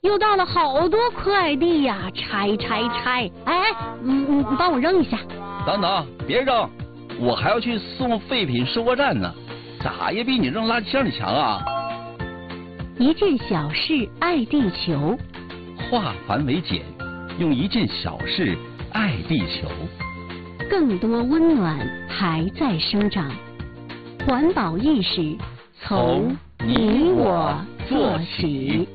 又到了好多快递呀，拆！哎，你帮我扔一下。 等等，别扔，我还要去送废品收货站呢，咋也比你扔垃圾箱里强啊！ 一件小事爱地球， 化繁为简，用一件小事爱地球。 更多温暖还在生长，环保意识从你我做起。